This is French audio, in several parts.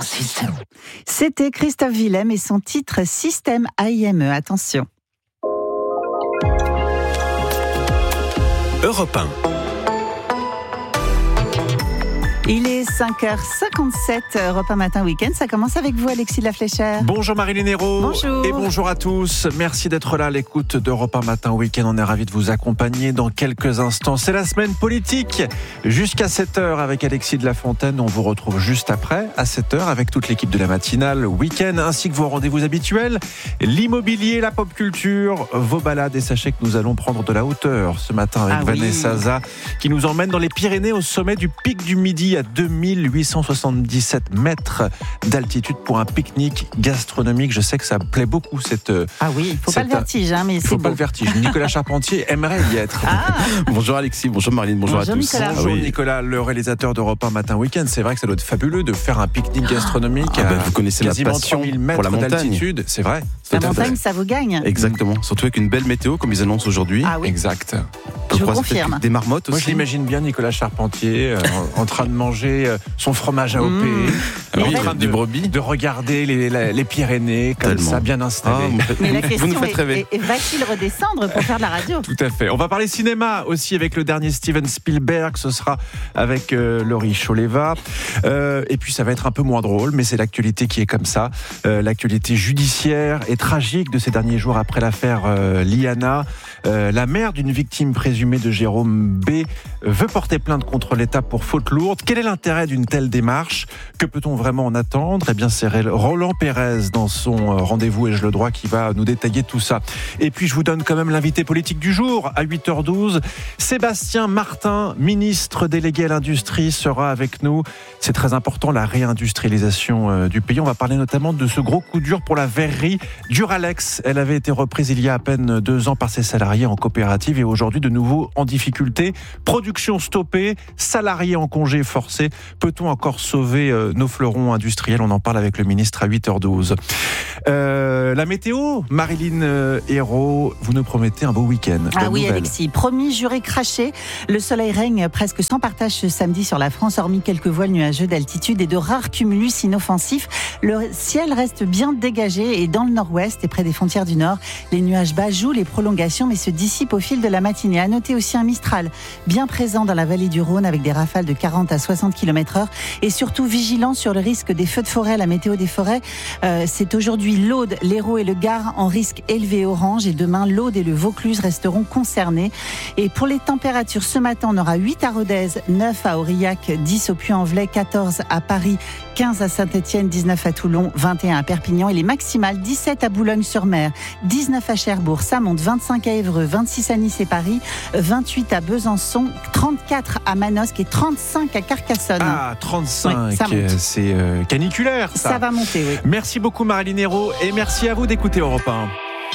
Système. C'était Christophe Willem et son titre Système AIME. Attention. Europe 1. Il est 5h57, Europe 1 Matin Week-end. Ça commence avec vous, Alexis de la Fléchère. Bonjour Marilyn Hérault. Bonjour. Et bonjour à tous. Merci d'être là à l'écoute d'Europe 1 Matin Week-end. On est ravis de vous accompagner dans quelques instants. C'est la semaine politique jusqu'à 7h avec Alexis de la Fontaine. On vous retrouve juste après, à 7h, avec toute l'équipe de la matinale Week-end, ainsi que vos rendez-vous habituels. L'immobilier, la pop culture, vos balades. Et sachez que nous allons prendre de la hauteur ce matin avec Vanessa Za, qui nous emmène dans les Pyrénées au sommet du pic du Midi à 2877 mètres d'altitude pour un pique-nique gastronomique. Je sais que ça plaît beaucoup cette... Ah oui, il ne faut pas le vertige, mais c'est faut beau. Pas le vertige. Nicolas Charpentier aimerait y être. Ah. Bonjour Alexis, bonjour Marilyn, bonjour à tous. Nicolas. Bonjour Nicolas, le réalisateur d'Europe 1 Matin Week-end. C'est vrai que ça doit être fabuleux de faire un pique-nique gastronomique vous connaissez la quasiment passion 3000 mètres pour la montagne. d'altitude. C'est vrai. La montagne, ça vous gagne. Exactement, surtout avec une belle météo comme ils annoncent aujourd'hui. Ah oui, Exact. On je vous croise confirme. peut-être des marmottes Moi, aussi. je l'imagine bien Nicolas Charpentier en train de manger son fromage AOP, Alors, Mais en train du brebis. de regarder les Pyrénées comme Tellement. ça, bien installés. Mais la vous question nous faites rêver. est va-t-il redescendre pour faire de la radio? Tout à fait. On va parler cinéma aussi avec le dernier Steven Spielberg. Ce sera avec Laurie Choleva. Et puis ça va être un peu moins drôle, mais c'est l'actualité qui est comme ça. L'actualité judiciaire et tragique de ces derniers jours après l'affaire Liana. La mère d'une victime présumée de Jérôme B. veut porter plainte contre l'État pour faute lourde. Quel est l'intérêt d'une telle démarche? Que peut-on vraiment en attendre? Eh bien, c'est Roland Pérez dans son rendez-vous Ai-je le droit qui va nous détailler tout ça. Et puis, je vous donne quand même l'invité politique du jour à 8h12. Sébastien Martin, ministre délégué à l'industrie, sera avec nous. C'est très important, la réindustrialisation du pays. On va parler notamment de ce gros coup dur pour la verrerie Duralex. Elle avait été reprise il y a à peine 2 ans par ses salariés en coopérative et aujourd'hui de nouveau en difficulté. Production stoppée, salariés en congé forcé. Peut-on encore sauver nos fleurons industriels? On en parle avec le ministre à 8h12. La météo, Marilyn Hérault, vous nous promettez un beau week-end. Ah Bonne oui, nouvelle. Alexis, promis, juré, craché. Le soleil règne presque sans partage ce samedi sur la France, hormis quelques voiles nuageux d'altitude et de rares cumulus inoffensifs. Le ciel reste bien dégagé et dans le nord-ouest et près des frontières du nord, les nuages bas jouent les prolongations mais se dissipent au fil de la matinée. À noter aussi un Mistral bien présent dans la vallée du Rhône avec des rafales de 40 à 60 km/h et surtout vigilant sur le risque des feux de forêt. La météo des forêts, c'est aujourd'hui l'Aude, l'Hérault et le Gard en risque élevé orange et demain l'Aude et le Vaucluse resteront concernés. Et pour les températures, ce matin on aura 8 à Rodez, 9 à Aurillac, 10 au Puy-en-Velay, 14 à Paris, 15 à Saint-Étienne, 19 à Toulon, 21 à Perpignan et les maximales 17 à Boulogne-sur-Mer, 19 à Cherbourg, ça monte, 25 à Évreux, 26 à Nice et Paris, 28 à Besançon, 34 à Manosque et 35 à Carcassonne. Ah, 35, Oui, ça monte. c'est caniculaire ça. Ça va monter, oui. Merci beaucoup Marilyn Hérault et merci à vous d'écouter Europe 1.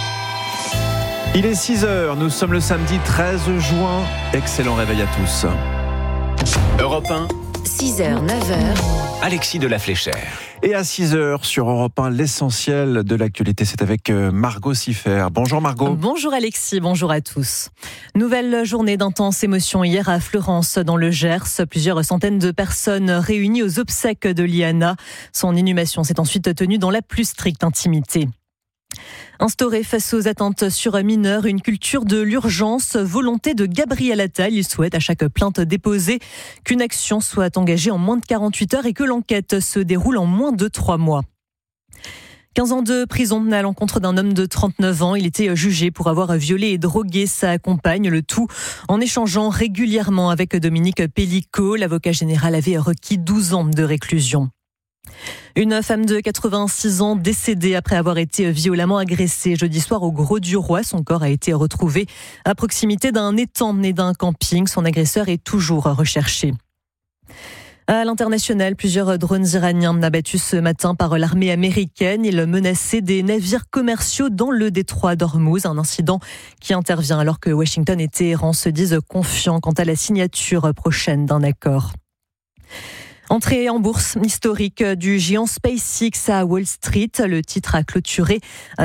Il est 6h, nous sommes le samedi 13 juin. Excellent réveil à tous. Europe 1, 6h, 9h. Alexis de la Fléchère. Et à 6h sur Europe 1, l'essentiel de l'actualité, c'est avec Margot Siffer. Bonjour Margot. Bonjour Alexis, bonjour à tous. Nouvelle journée d'intense émotion hier à Fleurance, dans le Gers. Plusieurs centaines de personnes réunies aux obsèques de Liana. Son inhumation s'est ensuite tenue dans la plus stricte intimité. Instaurer face aux atteintes sur mineurs une culture de l'urgence, volonté de Gabriel Attal. Il souhaite à chaque plainte déposée qu'une action soit engagée en moins de 48 heures et que l'enquête se déroule en moins de 3 mois. 15 ans de prison à l'encontre d'un homme de 39 ans. Il était jugé pour avoir violé et drogué sa compagne, le tout en échangeant régulièrement avec Dominique Pellicot. L'avocat général avait requis 12 ans de réclusion. Une femme de 86 ans décédée après avoir été violemment agressée jeudi soir au Grau-du-Roi. Son corps a été retrouvé à proximité d'un étang et d'un camping. Son agresseur est toujours recherché. À l'international, plusieurs drones iraniens abattus ce matin par l'armée américaine. Ils menaçaient des navires commerciaux dans le détroit d'Ormuz. Un incident qui intervient alors que Washington et Téhéran se disent confiants quant à la signature prochaine d'un accord. Entrée en bourse historique du géant SpaceX à Wall Street. Le titre a clôturé à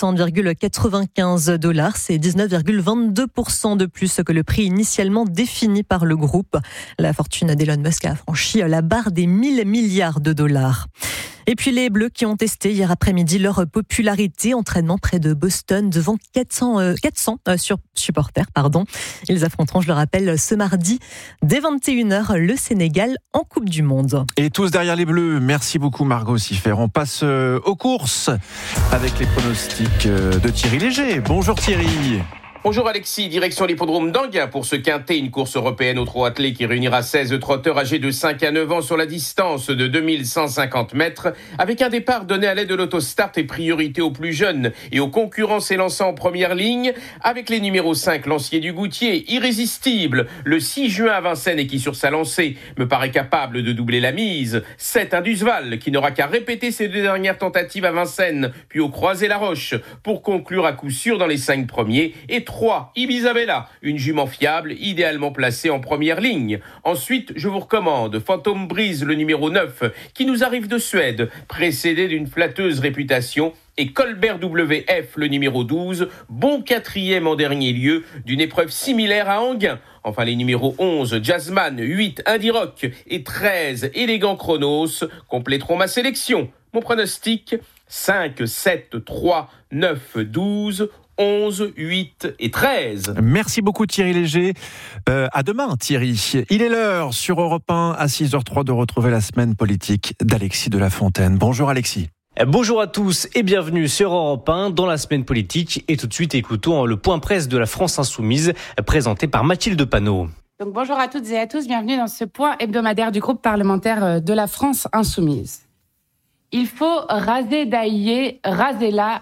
160,95 $. C'est 19,22% de plus que le prix initialement défini par le groupe. La fortune d'Elon Musk a franchi la barre des 1 000 milliards de dollars. Et puis les Bleus qui ont testé hier après-midi leur popularité. Entraînement près de Boston devant 400 supporters. Ils affronteront, je le rappelle, ce mardi dès 21h le Sénégal en Coupe du Monde. Et tous derrière les Bleus. Merci beaucoup Margot Siffer. On passe aux courses avec les pronostics de Thierry Léger. Bonjour Thierry. Bonjour Alexis, direction l'hippodrome d'Anguin pour ce quintet, une course européenne au trot attelé qui réunira 16 trotteurs âgés de 5 à 9 ans sur la distance de 2150 mètres, avec un départ donné à l'aide de l'autostart et priorité aux plus jeunes et aux concurrents s'élançant en première ligne, avec les numéros 5, Lancier du Goutier, irrésistible, le 6 juin à Vincennes et qui sur sa lancée me paraît capable de doubler la mise, 7, Indusval, qui n'aura qu'à répéter ses 2 dernières tentatives à Vincennes, puis au Croisé-la-Roche, pour conclure à coup sûr dans les 5 premiers, et 3, Ibisabella, une jument fiable, idéalement placée en première ligne. Ensuite, je vous recommande Phantom Breeze, le numéro 9, qui nous arrive de Suède, précédé d'une flatteuse réputation, et Colbert WF, le numéro 12, bon 4e en dernier lieu, d'une épreuve similaire à Anguin. Enfin, les numéros 11, Jazzman, 8, Indie Rock et 13, Élégant Chronos, compléteront ma sélection. Mon pronostic, 5, 7, 3, 9, 12... 11, 8 et 13. Merci beaucoup Thierry Léger. À demain Thierry. Il est l'heure sur Europe 1 à 6h03 de retrouver la semaine politique d'Alexis de la Fontaine. Bonjour Alexis. Bonjour à tous et bienvenue sur Europe 1 dans la semaine politique. Et tout de suite écoutons le point presse de la France Insoumise présenté par Mathilde Panot. Donc bonjour à toutes et à tous, bienvenue dans ce point hebdomadaire du groupe parlementaire de la France Insoumise. Il faut raser Daillé, rasez-la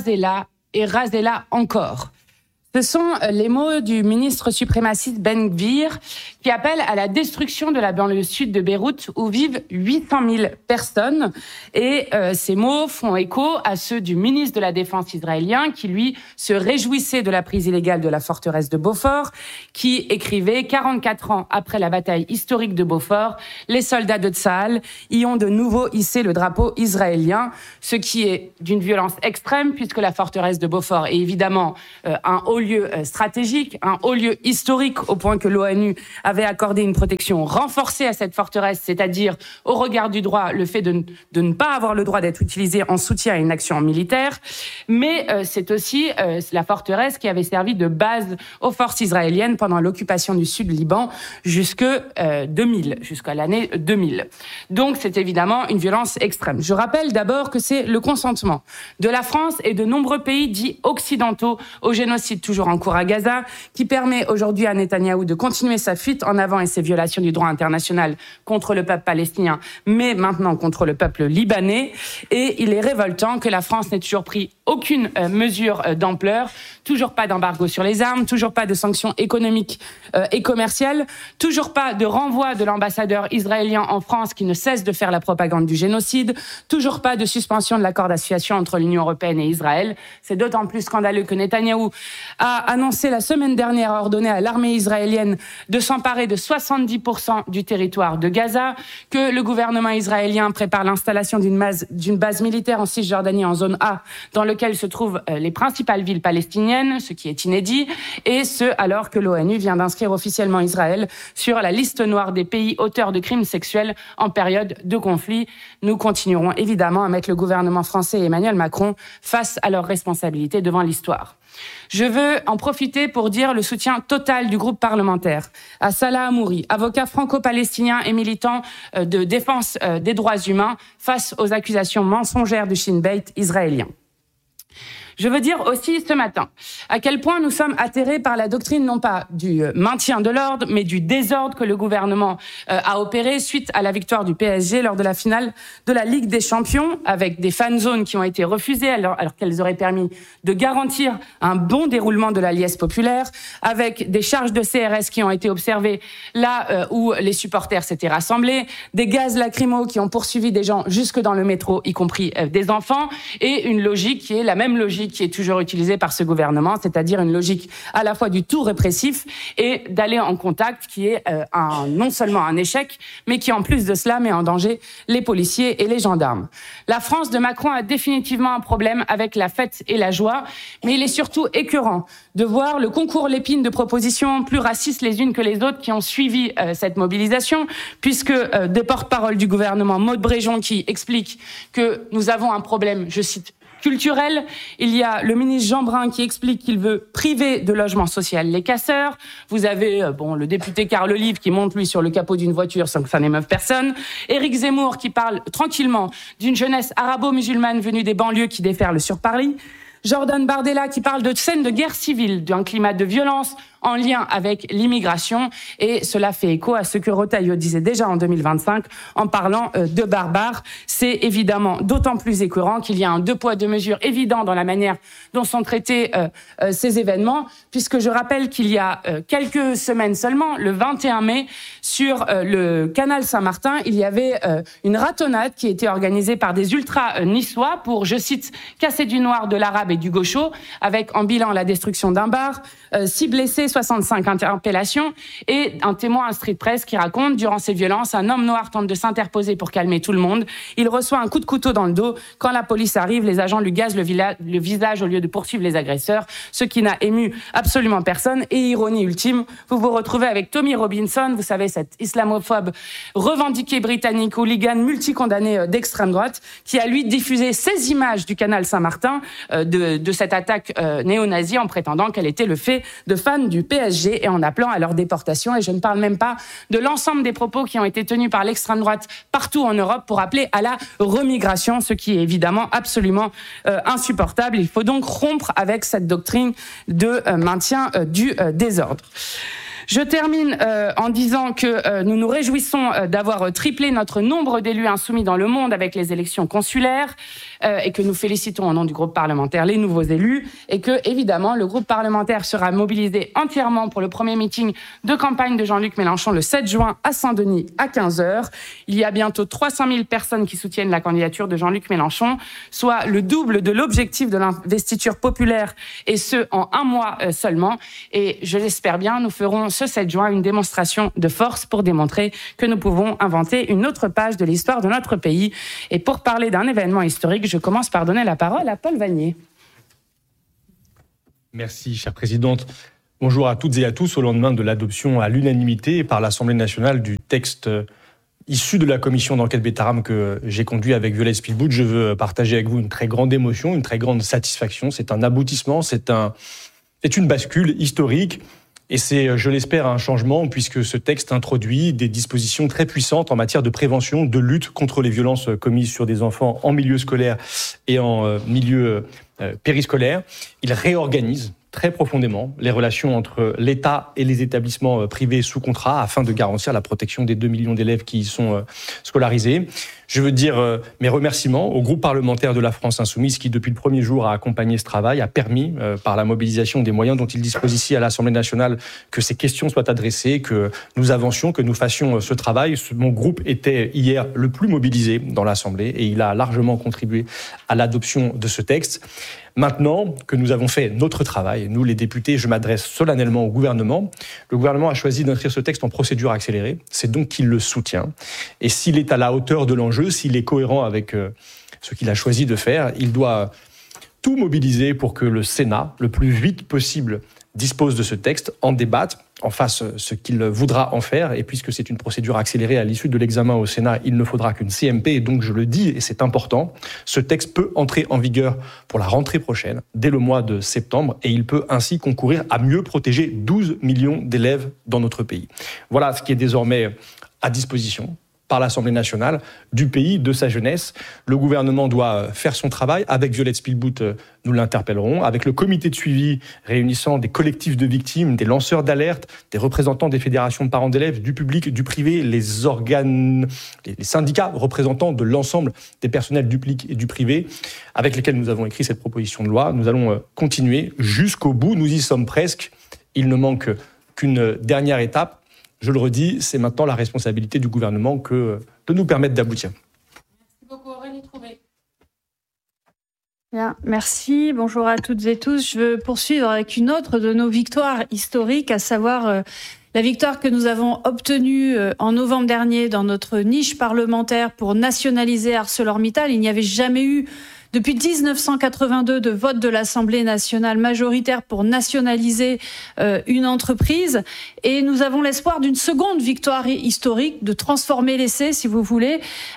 et rasez-la encore. Ce sont les mots du ministre suprémaciste Ben Gvir qui appelle à la destruction de la banlieue sud de Beyrouth où vivent 800 000 personnes. Et ces mots font écho à ceux du ministre de la Défense israélien qui, lui, se réjouissait de la prise illégale de la forteresse de Beaufort, qui écrivait « 44 ans après la bataille historique de Beaufort, les soldats de Tsahal y ont de nouveau hissé le drapeau israélien », ce qui est d'une violence extrême puisque la forteresse de Beaufort est évidemment un haut lieu stratégique, un haut lieu historique au point que l'ONU avait accordé une protection renforcée à cette forteresse, c'est-à-dire au regard du droit, le fait de ne pas avoir le droit d'être utilisé en soutien à une action militaire. Mais c'est aussi la forteresse qui avait servi de base aux forces israéliennes pendant l'occupation du sud Liban jusqu'à l'année 2000. Donc c'est évidemment une violence extrême. Je rappelle d'abord que c'est le consentement de la France et de nombreux pays dits occidentaux au génocide toujours en cours à Gaza, qui permet aujourd'hui à Netanyahou de continuer sa fuite en avant et ses violations du droit international contre le peuple palestinien, mais maintenant contre le peuple libanais. Et il est révoltant que la France n'ait toujours pris aucune mesure d'ampleur, toujours pas d'embargo sur les armes, toujours pas de sanctions économiques et commerciales, toujours pas de renvoi de l'ambassadeur israélien en France qui ne cesse de faire la propagande du génocide, toujours pas de suspension de l'accord d'association entre l'Union européenne et Israël. C'est d'autant plus scandaleux que Netanyahou a annoncé la semaine dernière, a ordonné à l'armée israélienne de s'emparer de 70% du territoire de Gaza, que le gouvernement israélien prépare l'installation d'une base militaire en Cisjordanie en zone A, dans lequel se trouvent les principales villes palestiniennes, ce qui est inédit, et ce alors que l'ONU vient d'inscrire officiellement Israël sur la liste noire des pays auteurs de crimes sexuels en période de conflit. Nous continuerons évidemment à mettre le gouvernement français et Emmanuel Macron face à leurs responsabilités devant l'histoire. Je veux en profiter pour dire le soutien total du groupe parlementaire à Salah Hamouri, avocat franco-palestinien et militant de défense des droits humains face aux accusations mensongères du Shin Bet israélien. Je veux dire aussi ce matin à quel point nous sommes atterrés par la doctrine non pas du maintien de l'ordre, mais du désordre que le gouvernement a opéré suite à la victoire du PSG lors de la finale de la Ligue des Champions, avec des fan zones qui ont été refusées alors qu'elles auraient permis de garantir un bon déroulement de la liesse populaire, avec des charges de CRS qui ont été observées là où les supporters s'étaient rassemblés, des gaz lacrymaux qui ont poursuivi des gens jusque dans le métro, y compris des enfants, et une logique qui est la même logique logique qui est toujours utilisée par ce gouvernement, c'est-à-dire une logique à la fois du tout répressif et d'aller en contact, qui est non seulement un échec, mais qui en plus de cela met en danger les policiers et les gendarmes. La France de Macron a définitivement un problème avec la fête et la joie, mais il est surtout écœurant de voir le concours Lépine de propositions plus racistes les unes que les autres qui ont suivi cette mobilisation, puisque des porte-parole du gouvernement, Maud Bréjon, qui explique que nous avons un problème, je cite, culturel. Il y a le ministre Jean Brun qui explique qu'il veut priver de logement social les casseurs. Vous avez le député Carl Olive qui monte lui sur le capot d'une voiture sans que ça n'émeuve personne. Éric Zemmour qui parle tranquillement d'une jeunesse arabo-musulmane venue des banlieues qui déferle sur Paris. Jordan Bardella qui parle de scènes de guerre civile, d'un climat de violence en lien avec l'immigration, et cela fait écho à ce que Retailleau disait déjà en 2025 en parlant de barbares. C'est évidemment d'autant plus écœurant qu'il y a un deux poids deux mesures évident dans la manière dont sont traités ces événements, puisque je rappelle qu'il y a quelques semaines seulement, le 21 mai, sur le canal Saint-Martin, il y avait une ratonnade qui était organisée par des ultras niçois pour, je cite, casser du noir, de l'arabe et du gaucho, avec en bilan la destruction d'un bar, 6 blessés, 65 interpellations, et un témoin à Street Press qui raconte, durant ces violences, un homme noir tente de s'interposer pour calmer tout le monde. Il reçoit un coup de couteau dans le dos. Quand la police arrive, les agents lui gazent le visage au lieu de poursuivre les agresseurs, ce qui n'a ému absolument personne. Et ironie ultime, vous vous retrouvez avec Tommy Robinson, vous savez, cet islamophobe revendiqué britannique, hooligan multicondamné d'extrême droite, qui a lui diffusé ces images du canal Saint-Martin de cette attaque néo-nazie en prétendant qu'elle était le fait de fans du PSG et en appelant à leur déportation. Et je ne parle même pas de l'ensemble des propos qui ont été tenus par l'extrême droite partout en Europe pour appeler à la remigration, ce qui est évidemment absolument insupportable. Il faut donc rompre avec cette doctrine de maintien du désordre. Je termine en disant que nous nous réjouissons d'avoir triplé notre nombre d'élus insoumis dans le monde avec les élections consulaires et que nous félicitons au nom du groupe parlementaire les nouveaux élus et que, évidemment, le groupe parlementaire sera mobilisé entièrement pour le premier meeting de campagne de Jean-Luc Mélenchon le 7 juin à Saint-Denis à 15h. Il y a bientôt 300 000 personnes qui soutiennent la candidature de Jean-Luc Mélenchon, soit le double de l'objectif de l'investiture populaire, et ce, en un mois seulement. Et je l'espère bien, nous ferons ce 7 juin une démonstration de force pour démontrer que nous pouvons inventer une autre page de l'histoire de notre pays. Et pour parler d'un événement historique, je commence par donner la parole à Paul Vannier. Merci, chère présidente. Bonjour à toutes et à tous. Au lendemain de l'adoption à l'unanimité par l'Assemblée nationale du texte issu de la commission d'enquête Betaram que j'ai conduit avec Violette Spilbout, je veux partager avec vous une très grande émotion, une très grande satisfaction. C'est un aboutissement, c'est une bascule historique. Et c'est, je l'espère, un changement puisque ce texte introduit des dispositions très puissantes en matière de prévention, de lutte contre les violences commises sur des enfants en milieu scolaire et en milieu périscolaire. Il réorganise très profondément les relations entre l'État et les établissements privés sous contrat afin de garantir la protection des 2 millions d'élèves qui y sont scolarisés. Je veux dire mes remerciements au groupe parlementaire de la France Insoumise qui, depuis le premier jour, a accompagné ce travail, a permis, par la mobilisation des moyens dont il dispose ici à l'Assemblée nationale, que ces questions soient adressées, que nous avancions, que nous fassions ce travail. Mon groupe était hier le plus mobilisé dans l'Assemblée et il a largement contribué à l'adoption de ce texte. Maintenant que nous avons fait notre travail, nous les députés, je m'adresse solennellement au gouvernement. Le gouvernement a choisi d'inscrire ce texte en procédure accélérée, c'est donc qu'il le soutient. Et s'il est à la hauteur de l'enjeu, s'il est cohérent avec ce qu'il a choisi de faire, il doit tout mobiliser pour que le Sénat, le plus vite possible, dispose de ce texte, en débatte, en fasse ce qu'il voudra en faire. Et puisque c'est une procédure accélérée à l'issue de l'examen au Sénat, il ne faudra qu'une CMP. Et donc, je le dis, et c'est important, ce texte peut entrer en vigueur pour la rentrée prochaine, dès le mois de septembre. Et il peut ainsi concourir à mieux protéger 12 millions d'élèves dans notre pays. Voilà ce qui est désormais à disposition par l'Assemblée nationale du pays, de sa jeunesse. Le gouvernement doit faire son travail. Avec Violette Spilbout, nous l'interpellerons. Avec le comité de suivi réunissant des collectifs de victimes, des lanceurs d'alerte, des représentants des fédérations de parents d'élèves, du public, du privé, les organes, les syndicats représentants de l'ensemble des personnels du public et du privé, avec lesquels nous avons écrit cette proposition de loi. Nous allons continuer jusqu'au bout. Nous y sommes presque. Il ne manque qu'une dernière étape. Je le redis, c'est maintenant la responsabilité du gouvernement de nous permettre d'aboutir. Merci beaucoup, Aurélie Trouvé. Bien, merci. Bonjour à toutes et tous. Je veux poursuivre avec une autre de nos victoires historiques, à savoir la victoire que nous avons obtenue en novembre dernier dans notre niche parlementaire pour nationaliser ArcelorMittal. Il n'y avait jamais eu depuis 1982 de vote de l'Assemblée nationale majoritaire pour nationaliser une entreprise. Et nous avons l'espoir d'une seconde victoire historique, de transformer l'essai, si vous voulez,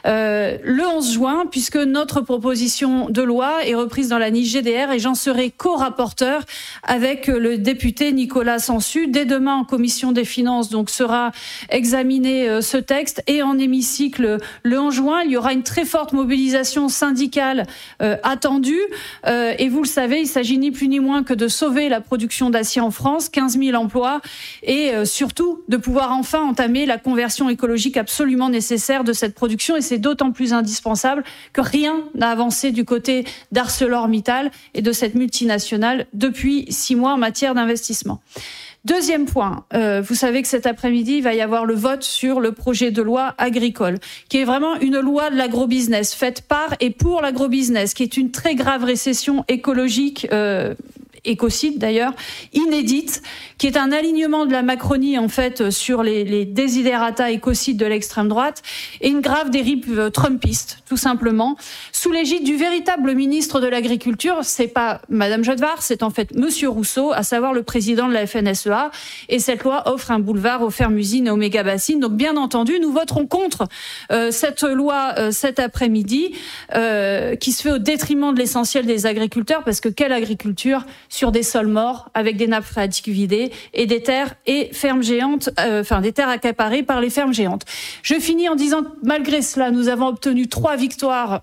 le 11 juin, puisque notre proposition de loi est reprise dans la niche GDR et j'en serai co-rapporteur avec le député Nicolas Sansu. Dès demain, en commission des finances, donc sera examiné ce texte, et en hémicycle le 11 juin, il y aura une très forte mobilisation syndicale attendu. Et vous le savez, il s'agit ni plus ni moins que de sauver la production d'acier en France, 15 000 emplois, et surtout de pouvoir enfin entamer la conversion écologique absolument nécessaire de cette production. Et c'est d'autant plus indispensable que rien n'a avancé du côté d'ArcelorMittal et de cette multinationale depuis 6 mois en matière d'investissement. Deuxième point, vous savez que cet après-midi, il va y avoir le vote sur le projet de loi agricole, qui est vraiment une loi de l'agrobusiness, faite par et pour l'agrobusiness, qui est une très grave récession écologique, écocide d'ailleurs, inédite, qui est un alignement de la Macronie en fait sur les desiderata écocides de l'extrême droite et une grave dérive trumpiste, tout simplement, sous l'égide du véritable ministre de l'Agriculture. C'est pas Madame Jodvar, c'est en fait Monsieur Rousseau, à savoir le président de la FNSEA. Et cette loi offre un boulevard aux fermes-usines et aux méga-bassines. Donc bien entendu, nous voterons contre cette loi cet après-midi, qui se fait au détriment de l'essentiel des agriculteurs, parce que quelle agriculture sur des sols morts, avec des nappes phréatiques vidées et des terres et fermes géantes, des terres accaparées par les fermes géantes. Je finis en disant que malgré cela, nous avons obtenu 3 victoires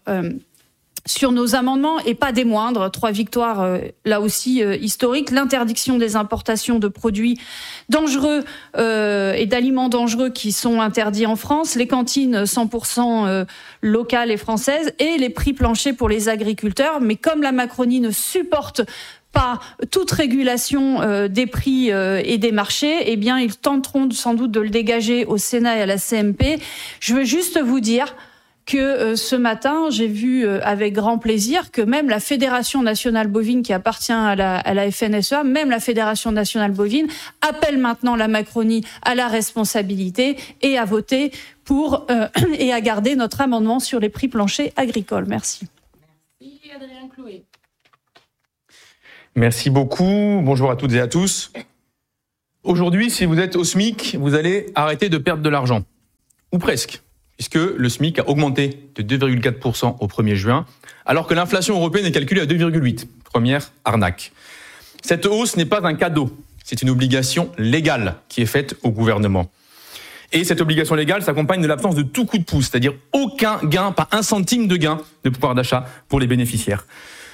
sur nos amendements, et pas des moindres, 3 victoires là aussi historiques. L'interdiction des importations de produits dangereux et d'aliments dangereux qui sont interdits en France, les cantines 100% locales et françaises, et les prix planchers pour les agriculteurs. Mais comme la Macronie ne supporte pas toute régulation des prix et des marchés, eh bien ils tenteront sans doute de le dégager au Sénat et à la CMP. Je veux juste vous dire que ce matin, j'ai vu avec grand plaisir que même la Fédération nationale bovine, qui appartient à la FNSEA, même la Fédération nationale bovine, appelle maintenant la Macronie à la responsabilité et à voter pour et à garder notre amendement sur les prix planchers agricoles. Merci. Merci, Adrien Clouet. Merci beaucoup. Bonjour à toutes et à tous. Aujourd'hui, si vous êtes au SMIC, vous allez arrêter de perdre de l'argent. Ou presque, puisque le SMIC a augmenté de 2,4% au 1er juin, alors que l'inflation européenne est calculée à 2,8%. Première arnaque. Cette hausse n'est pas un cadeau, c'est une obligation légale qui est faite au gouvernement. Et cette obligation légale s'accompagne de l'absence de tout coup de pouce, c'est-à-dire aucun gain, pas un centime de gain de pouvoir d'achat pour les bénéficiaires.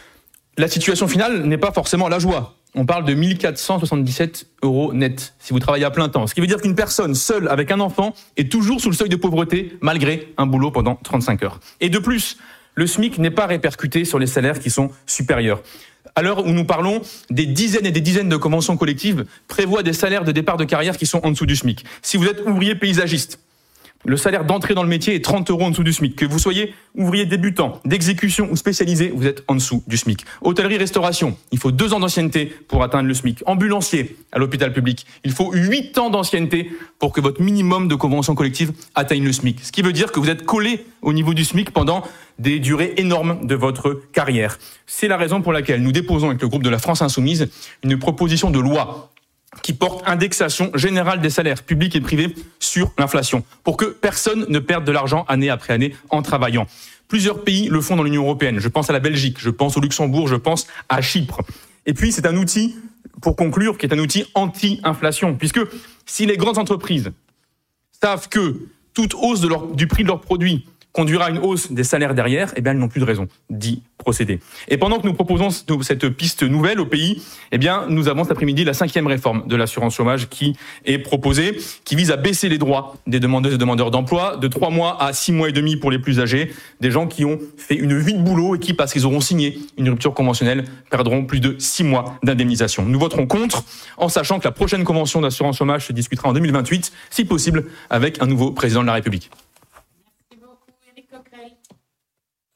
La situation finale n'est pas forcément la joie. On parle de 1 477 € net si vous travaillez à plein temps. Ce qui veut dire qu'une personne seule avec un enfant est toujours sous le seuil de pauvreté malgré un boulot pendant 35 heures. Et de plus, le SMIC n'est pas répercuté sur les salaires qui sont supérieurs. À l'heure où nous parlons, des dizaines et des dizaines de conventions collectives prévoient des salaires de départ de carrière qui sont en dessous du SMIC. Si vous êtes ouvrier paysagiste, le salaire d'entrée dans le métier est 30 € en dessous du SMIC. Que vous soyez ouvrier débutant, d'exécution ou spécialisé, vous êtes en dessous du SMIC. Hôtellerie-restauration, il faut 2 ans d'ancienneté pour atteindre le SMIC. Ambulancier à l'hôpital public, il faut 8 ans d'ancienneté pour que votre minimum de convention collective atteigne le SMIC. Ce qui veut dire que vous êtes collé au niveau du SMIC pendant des durées énormes de votre carrière. C'est la raison pour laquelle nous déposons avec le groupe de la France Insoumise une proposition de loi qui porte indexation générale des salaires publics et privés sur l'inflation, pour que personne ne perde de l'argent année après année en travaillant. Plusieurs pays le font dans l'Union européenne. Je pense à la Belgique, je pense au Luxembourg, je pense à Chypre. Et puis c'est un outil, pour conclure, qui est un outil anti-inflation, puisque si les grandes entreprises savent que toute hausse du prix de leurs produits conduira à une hausse des salaires derrière, eh bien, elles n'ont plus de raison d'y procéder. Et pendant que nous proposons cette piste nouvelle au pays, eh bien, nous avons cet après-midi la 5e réforme de l'assurance chômage qui est proposée, qui vise à baisser les droits des demandeuses et demandeurs d'emploi de 3 mois à 6 mois et demi pour les plus âgés, des gens qui ont fait une vie de boulot et qui, parce qu'ils auront signé une rupture conventionnelle, perdront plus de 6 mois d'indemnisation. Nous voterons contre, en sachant que la prochaine convention d'assurance chômage se discutera en 2028, si possible, avec un nouveau président de la République.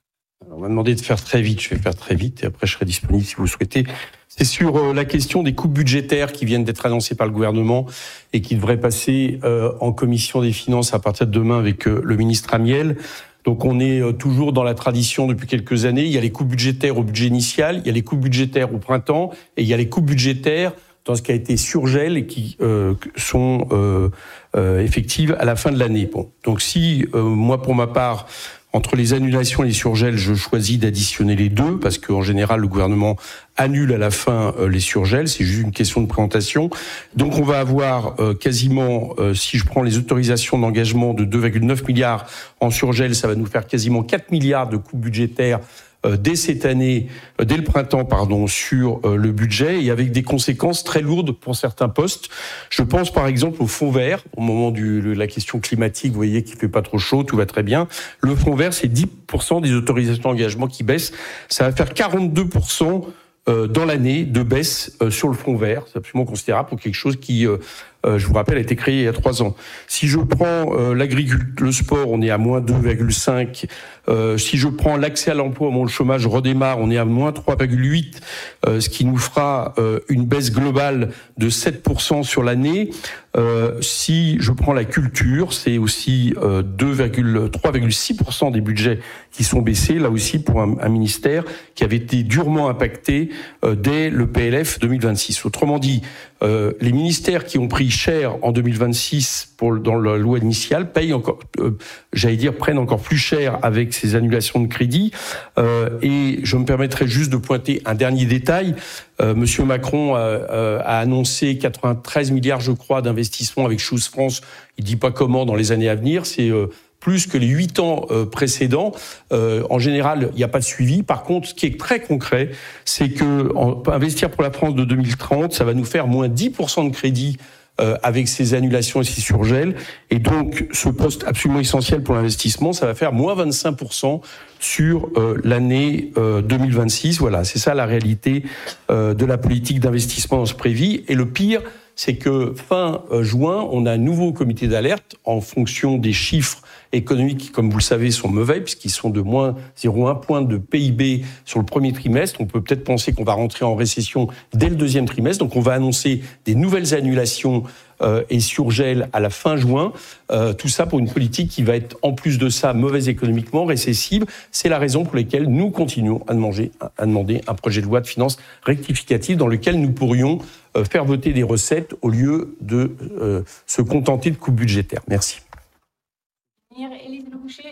On m'a demandé de faire très vite, je vais faire très vite et après je serai disponible si vous le souhaitez. C'est sur la question des coupes budgétaires qui viennent d'être annoncées par le gouvernement et qui devraient passer en commission des finances à partir de demain avec le ministre Amiel. Donc on est toujours dans la tradition depuis quelques années. Il y a les coupes budgétaires au budget initial, il y a les coupes budgétaires au printemps et il y a les coupes budgétaires dans ce qui a été surgel et qui sont effectives à la fin de l'année. Bon, donc si moi pour ma part, entre les annulations et les surgels, je choisis d'additionner les deux parce qu'en général le gouvernement annule à la fin les surgels, c'est juste une question de présentation. Donc on va avoir quasiment, si je prends les autorisations d'engagement de 2,9 milliards en surgel, ça va nous faire quasiment 4 milliards de coupes budgétaires dès cette année, dès le printemps, sur le budget et avec des conséquences très lourdes pour certains postes. Je pense par exemple au fonds vert, au moment de la question climatique, vous voyez qu'il fait pas trop chaud, tout va très bien. Le fonds vert, c'est 10% des autorisations d'engagement qui baissent. Ça va faire 42% dans l'année de baisse sur le fonds vert. C'est absolument considérable pour quelque chose qui, je vous rappelle, a été créé il y a 3 ans. Si je prends l'agriculture, le sport, on est à moins 2,5. Si je prends l'accès à l'emploi, le chômage redémarre, on est à moins 3,8, ce qui nous fera une baisse globale de 7% sur l'année. Si je prends la culture, c'est aussi 3,6% des budgets qui sont baissés, là aussi pour un ministère qui avait été durement impacté dès le PLF 2026. Autrement dit, les ministères qui ont pris cher en 2026 dans la loi initiale payent encore, prennent encore plus cher avec ces annulations de crédit. Et je me permettrai juste de pointer un dernier détail. Monsieur Macron a annoncé 93 milliards, je crois, d'investissements avec Choose France. Il dit pas comment dans les années à venir. C'est plus que les 8 ans précédents. En général, il n'y a pas de suivi. Par contre, ce qui est très concret, c'est que investir pour la France de 2030, ça va nous faire moins 10% de crédit avec ces annulations et ces surgels. Et donc, ce poste absolument essentiel pour l'investissement, ça va faire moins 25% sur l'année 2026. Voilà, c'est ça la réalité de la politique d'investissement dans ce prévis. Et le pire, c'est que fin juin, on a un nouveau comité d'alerte en fonction des chiffres économiques qui, comme vous le savez, sont mauvais puisqu'ils sont de moins 0,1 point de PIB sur le premier trimestre. On peut peut-être penser qu'on va rentrer en récession dès le deuxième trimestre. Donc on va annoncer des nouvelles annulations et surgel à la fin juin. Tout ça pour une politique qui va être, en plus de ça, mauvaise économiquement, récessive. C'est la raison pour laquelle nous continuons à demander un projet de loi de finances rectificative dans lequel nous pourrions faire voter des recettes au lieu de se contenter de coupes budgétaires. Merci. Élise Le Boucher.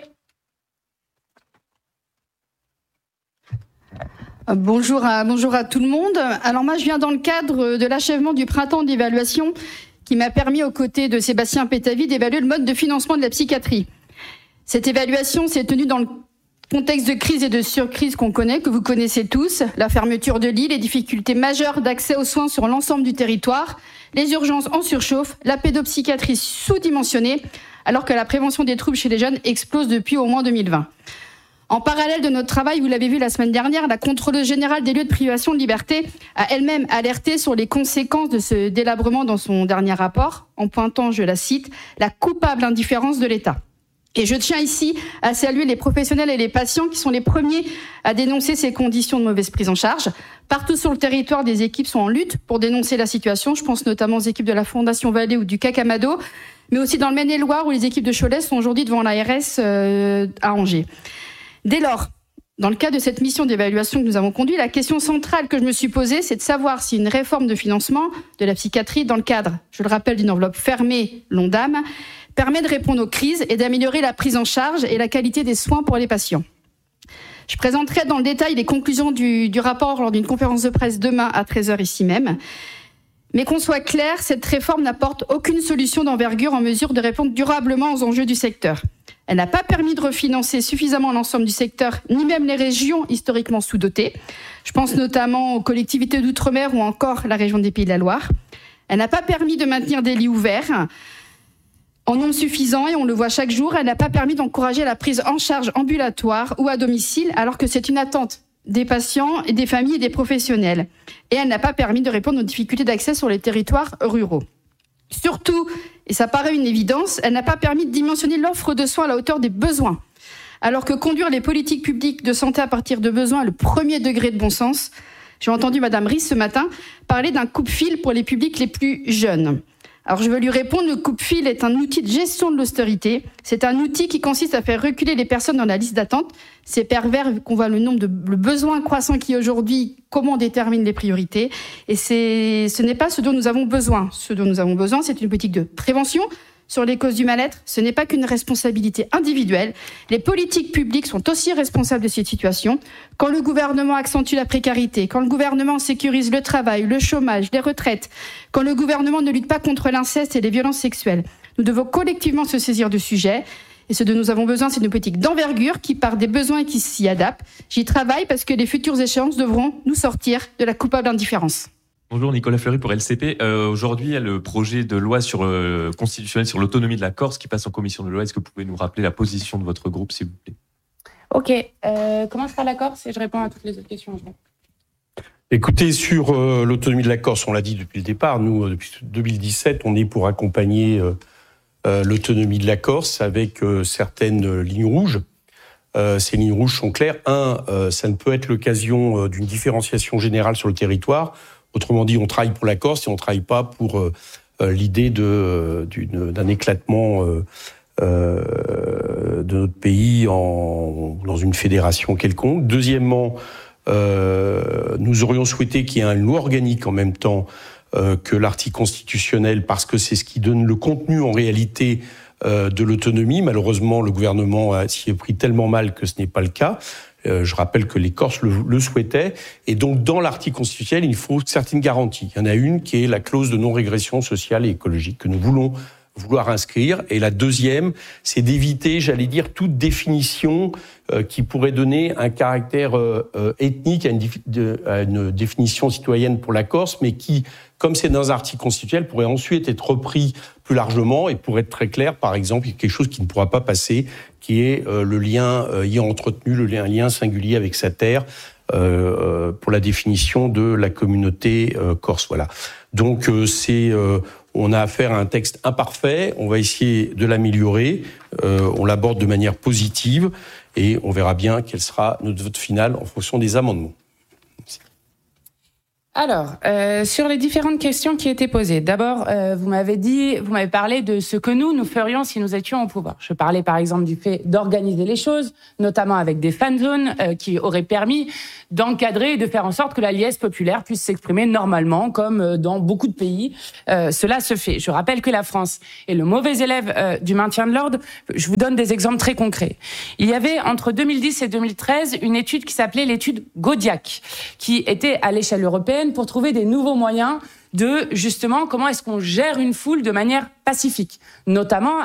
Bonjour à tout le monde. Alors moi, je viens dans le cadre de l'achèvement du printemps d'évaluation qui m'a permis, aux côtés de Sébastien Pétavy, d'évaluer le mode de financement de la psychiatrie. Cette évaluation s'est tenue dans le contexte de crise et de surcrise qu'on connaît, que vous connaissez tous, la fermeture de lits, les difficultés majeures d'accès aux soins sur l'ensemble du territoire, les urgences en surchauffe, la pédopsychiatrie sous-dimensionnée, alors que la prévention des troubles chez les jeunes explose depuis au moins 2020. En parallèle de notre travail, vous l'avez vu la semaine dernière, la Contrôleuse générale des lieux de privation de liberté a elle-même alerté sur les conséquences de ce délabrement dans son dernier rapport, en pointant, je la cite, la coupable indifférence de l'État. Et je tiens ici à saluer les professionnels et les patients qui sont les premiers à dénoncer ces conditions de mauvaise prise en charge. Partout sur le territoire, des équipes sont en lutte pour dénoncer la situation. Je pense notamment aux équipes de la Fondation Vallée ou du Cacamado, mais aussi dans le Maine-et-Loire où les équipes de Cholet sont aujourd'hui devant l'ARS à Angers. Dès lors, dans le cadre de cette mission d'évaluation que nous avons conduite, la question centrale que je me suis posée, c'est de savoir si une réforme de financement de la psychiatrie dans le cadre, je le rappelle, d'une enveloppe fermée l'Ondam, permet de répondre aux crises et d'améliorer la prise en charge et la qualité des soins pour les patients. Je présenterai dans le détail les conclusions du rapport lors d'une conférence de presse demain à 13h ici même. Mais qu'on soit clair, cette réforme n'apporte aucune solution d'envergure en mesure de répondre durablement aux enjeux du secteur. Elle n'a pas permis de refinancer suffisamment l'ensemble du secteur, ni même les régions historiquement sous-dotées. Je pense notamment aux collectivités d'outre-mer ou encore la région des Pays de la Loire. Elle n'a pas permis de maintenir des lits ouverts en nombre suffisant, et on le voit chaque jour. Elle n'a pas permis d'encourager la prise en charge ambulatoire ou à domicile, alors que c'est une attente des patients, et des familles et des professionnels. Et elle n'a pas permis de répondre aux difficultés d'accès sur les territoires ruraux. Surtout, et ça paraît une évidence, elle n'a pas permis de dimensionner l'offre de soins à la hauteur des besoins. alors que conduire les politiques publiques de santé à partir de besoins est le premier degré de bon sens. J'ai entendu Madame Ries ce matin parler d'un coupe-fil pour les publics les plus jeunes. Alors je veux lui répondre, le coupe-fil est un outil de gestion de l'austérité. C'est un outil qui consiste à faire reculer les personnes dans la liste d'attente. C'est pervers vu qu'on voit le nombre de besoins croissants qui est aujourd'hui, comment on détermine les priorités. Et ce n'est pas ce dont nous avons besoin. Ce dont nous avons besoin, c'est une politique de prévention sur les causes du mal-être. Ce n'est pas qu'une responsabilité individuelle. Les politiques publiques sont aussi responsables de cette situation. Quand le gouvernement accentue la précarité, quand le gouvernement sécurise le travail, le chômage, les retraites, quand le gouvernement ne lutte pas contre l'inceste et les violences sexuelles, nous devons collectivement se saisir du sujet. Et ce dont nous avons besoin, c'est une politique d'envergure qui part des besoins et qui s'y adapte. J'y travaille parce que les futures échéances devront nous sortir de la coupable indifférence. Bonjour, Nicolas Fleury pour LCP. Aujourd'hui, il y a le projet de loi constitutionnelle sur l'autonomie de la Corse qui passe en commission de loi. Est-ce que vous pouvez nous rappeler la position de votre groupe, s'il vous plaît ? Ok. Comment sera la Corse ? Et je réponds à toutes les autres questions. Écoutez, sur l'autonomie de la Corse, on l'a dit depuis le départ, nous, depuis 2017, on est pour accompagner l'autonomie de la Corse avec certaines lignes rouges. Ces lignes rouges sont claires. Ça ne peut être l'occasion d'une différenciation générale sur le territoire. Autrement dit, on travaille pour la Corse et on ne travaille pas pour l'idée d'un éclatement de notre pays dans une fédération quelconque. Deuxièmement, nous aurions souhaité qu'il y ait une loi organique en même temps que l'article constitutionnel, parce que c'est ce qui donne le contenu en réalité de l'autonomie. Malheureusement, le gouvernement s'y est pris tellement mal que ce n'est pas le cas. Je rappelle que les Corses le souhaitaient. Et donc, dans l'article constitutionnel, il faut certaines garanties. Il y en a une qui est la clause de non-régression sociale et écologique que nous voulons vouloir inscrire. Et la deuxième, c'est d'éviter, j'allais dire, toute définition qui pourrait donner un caractère ethnique à une définition citoyenne pour la Corse, mais qui, comme c'est dans un article constitutionnel, pourrait ensuite être repris plus largement. Et pour être très clair, par exemple, il y a quelque chose qui ne pourra pas passer, qui est le lien ayant entretenu, un lien singulier avec sa terre, pour la définition de la communauté corse. Voilà. Donc on a affaire à un texte imparfait, on va essayer de l'améliorer, on l'aborde de manière positive et on verra bien quel sera notre vote final en fonction des amendements. Alors, sur les différentes questions qui étaient posées, d'abord, vous m'avez parlé de ce que nous ferions si nous étions au pouvoir. Je parlais par exemple du fait d'organiser les choses, notamment avec des fan zones qui auraient permis d'encadrer et de faire en sorte que la liesse populaire puisse s'exprimer normalement, comme dans beaucoup de pays. Cela se fait. Je rappelle que la France est le mauvais élève du maintien de l'ordre. Je vous donne des exemples très concrets. Il y avait entre 2010 et 2013 une étude qui s'appelait l'étude Gaudiac, qui était à l'échelle européenne pour trouver des nouveaux moyens de, justement, comment est-ce qu'on gère une foule de manière pacifique, notamment